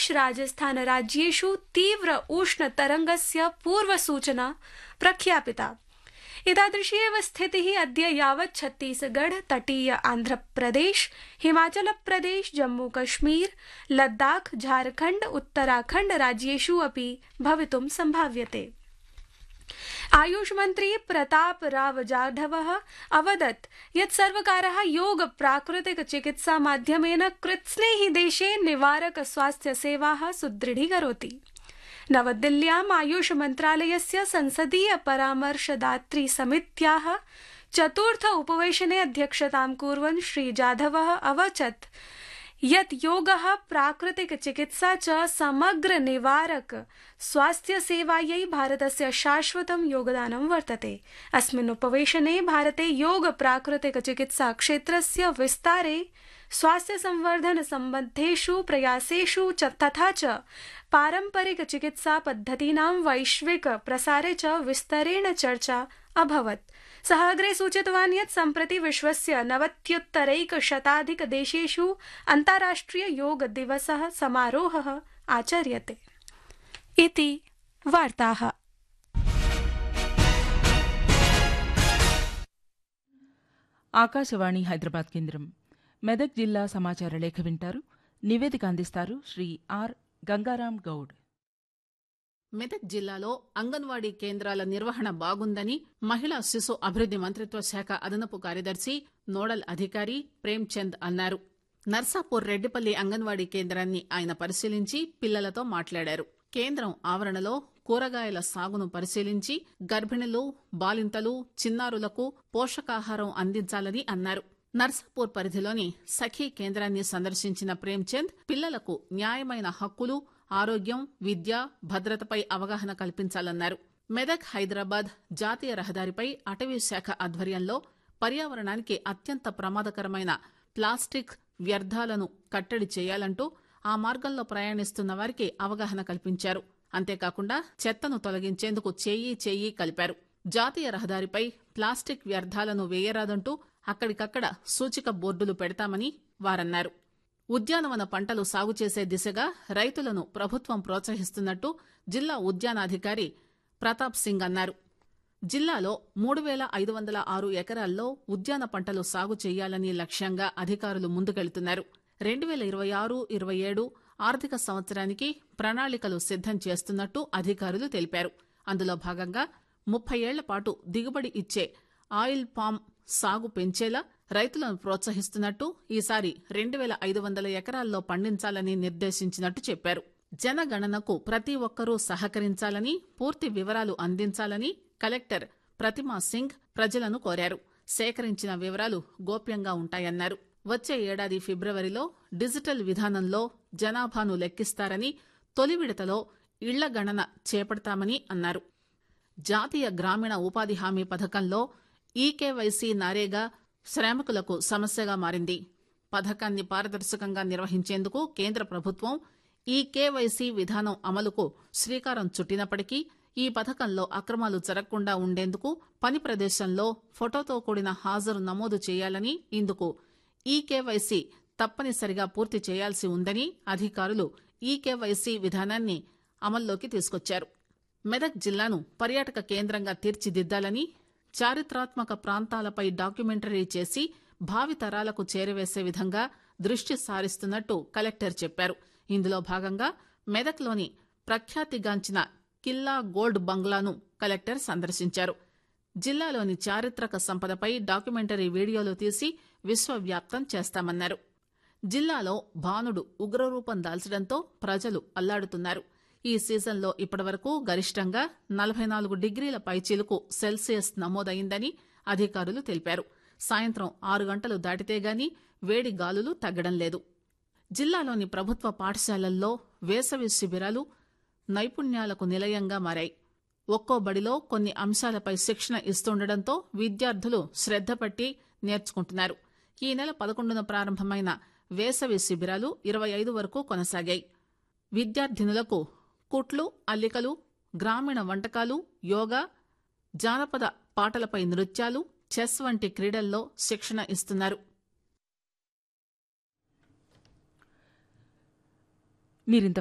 प्रदेश राजस्थान राज्येषु तीव्र उष्णतरंगस्य पूर्वसूचना प्रख्यापिता। एतादृशी एव स्थितिः अद्य यावत् छत्तीसगढ़, तटीय आंध्रप्रदेश, हिमाचल प्रदेश, जम्मू कश्मीर, लद्दाख, झारखंड, उत्तराखंड राज्येषु अपि भवितुं संभाव्यते। आयुष मंत्री प्रताप राव जाधवः अवदत् यत् सर्वकारः योग प्राकृतिक चिकित्सा माध्यमेन कृत्स्नैः देशे निवारक स्वास्थ्य सेवाः सुदृढीकरोति। नवदिल्ल्याम् आयुष मन्त्रालयस्य संसदीय परामर्शदात्री समित्याः चतुर्थ उपवेशने अध्यक्षतां कुर्वन् श्री जाधवः अवचत् यत् योगः प्राकृतिक चिकित्सा च समग्र निवारक स्वास्थ्य सेवायै भारतस्य शाश्वतं योगदानं वर्तते। अस्मिन् उपवेशने भारते योग प्राकृतिक चिकित्सा क्षेत्रस्य विस्तारे, स्वास्थ्य संवर्धन सम्बद्धेषु प्रयासेषु तथा च पारंपरिक चिकित्सा पद्धतीनां वैश्विक प्रसारे च विस्तरेण चर्चा अभवत्। सः अग्रे सूचितवान् यत् सम्प्रति विश्वस्य 90-उत्तरैकशताधिक देशेषु अन्ताराष्ट्रिय योग दिवसः समारोहः आचर्यते। इति वार्ताः। ఆకాశవాణి హైదరాబాద్ కేంద్రం మెదక్ జిల్లా సమాచార లేఖ వింటారు. నివేదిక అందిస్తారు శ్రీ ఆర్ గంగారాం గౌడ్. మెదక్ జిల్లాలో అంగన్వాడీ కేంద్రాల నిర్వహణ బాగుందని మహిళా శిశు అభివృద్ది మంత్రిత్వ శాఖ అదనపు కార్యదర్శి నోడల్ అధికారి ప్రేమ్చంద్ అన్నారు. నర్సాపూర్ రెడ్డిపల్లి అంగన్వాడీ కేంద్రాన్ని ఆయన పరిశీలించి పిల్లలతో మాట్లాడారు. కేంద్రం ఆవరణలో కూరగాయల సాగును పరిశీలించి గర్భిణులు, బాలింతలు, చిన్నారులకు పోషకాహారం అందించాలని అన్నారు. నర్సాపూర్ పరిధిలోని సఖీ కేంద్రాన్ని సందర్శించిన ప్రేమ్చంద్ పిల్లలకు న్యాయమైన హక్కులు, ఆరోగ్యం, విద్య, భద్రతపై అవగాహన కల్పించాలన్నారు. మెదక్ హైదరాబాద్ జాతీయ రహదారిపై అటవీ శాఖ ఆధ్వర్యంలో పర్యావరణానికి అత్యంత ప్రమాదకరమైన ప్లాస్టిక్ వ్యర్థాలను కట్టడి చేయాలంటూ ఆ మార్గంలో ప్రయాణిస్తున్న వారికి అవగాహన కల్పించారు. అంతేకాకుండా చెత్తను తొలగించేందుకు చేయి కలిపారు. జాతీయ రహదారిపై ప్లాస్టిక్ వ్యర్థాలను వేయరాదంటూ అక్కడికక్కడ సూచిక బోర్డులు పెడతామని వారన్నారు. ఉద్యానవన పంటలు సాగు చేసే దిశగా రైతులను ప్రభుత్వం ప్రోత్సహిస్తున్నట్టు జిల్లా ఉద్యానాధికారి ప్రతాప్ సింగ్ అన్నారు. జిల్లాలో 3,506 ఎకరాల్లో ఉద్యాన పంటలు సాగు చేయాలని లక్ష్యంగా అధికారులు ముందుకెళ్తున్నారు. 2026-27 ఆర్థిక సంవత్సరానికి ప్రణాళికలు సిద్దం చేస్తున్నట్టు అధికారులు తెలిపారు. అందులో భాగంగా 30 ఏళ్ల పాటు దిగుబడి ఇచ్చే ఆయిల్ పామ్ సాగు పెంచేలా రైతులను ప్రోత్సహిస్తున్నట్టు, ఈసారి 2,500 ఎకరాల్లో పండించాలని నిర్దేశించినట్టు చెప్పారు. జనగణనకు ప్రతి ఒక్కరూ సహకరించాలని, పూర్తి వివరాలు అందించాలని కలెక్టర్ ప్రతిమా సింగ్ ప్రజలను కోరారు. సేకరించిన వివరాలు గోప్యంగా ఉంటాయన్నారు. వచ్చే ఏడాది ఫిబ్రవరిలో డిజిటల్ విధానంలో జనాభాను లెక్కిస్తారని, తొలి విడతలో ఇళ్ల గణన చేపడతామని అన్నారు. జాతీయ గ్రామీణ ఉపాధి హామీ పథకంలో ఈకేవైసీ నరేగా శ్రామికులకు సమస్యగా మారింది. పథకాన్ని పారదర్శకంగా నిర్వహించేందుకు కేంద్ర ప్రభుత్వం ఈకేవైసీ విధానం అమలుకు శ్రీకారం చుట్టినప్పటికీ ఈ పథకంలో అక్రమాలు జరగకుండా ఉండేందుకు పని ప్రదేశంలో ఫోటోతో కూడిన హాజరు నమోదు చేయాలని, ఇందుకు ఈకేవైసీ తప్పనిసరిగా పూర్తి చేయాల్సి ఉందని అధికారులు ఈకేవైసీ విధానాన్ని అమల్లోకి తీసుకొచ్చారు. మెదక్ జిల్లాను పర్యాటక కేంద్రంగా తీర్చిదిద్దాలని, చారిత్రాత్మక ప్రాంతాలపై డాక్యుమెంటరీ చేసి భావితరాలకు చేరవేసే విధంగా దృష్టి సారిస్తున్నట్టు కలెక్టర్ చెప్పారు. ఇందులో భాగంగా మెదక్లోని ప్రఖ్యాతిగాంచిన కిల్లా గోల్డ్ బంగ్లాను కలెక్టర్ సందర్శించారు. జిల్లాలోని చారిత్రక సంపదపై డాక్యుమెంటరీ వీడియోలు తీసి విశ్వవ్యాప్తం చేస్తామన్నారు. జిల్లాలో భానుడు ఉగ్రరూపం దాల్చడంతో ప్రజలు అల్లాడుతున్నారు. ఈ సీజన్లో ఇప్పటివరకు గరిష్టంగా 44 డిగ్రీల పైచిలుకు సెల్సియస్ నమోదైందని అధికారులు తెలిపారు. సాయంత్రం 6 గంటలు దాటితేగాని వేడి గాలులు తగ్గడం లేదు. జిల్లాలోని ప్రభుత్వ పాఠశాలల్లో వేసవి శిబిరాలు నైపుణ్యాలకు నిలయంగా మారాయి. ఒక్కో బడిలో కొన్ని అంశాలపై శిక్షణ ఇస్తుండటంతో విద్యార్థులు శ్రద్ధ పట్టి నేర్చుకుంటున్నారు. ఈ నెల 11న ప్రారంభమైన వేసవి శిబిరాలు 25 వరకు కొనసాగాయి. విద్యార్థినులకు కుట్లు, అల్లికలు, గ్రామీణ వంటకాలు, యోగా, జానపద పాటలపై నృత్యాలు, చెస్ వంటి క్రీడల్లో శిక్షణ ఇస్తున్నారు. మీరింత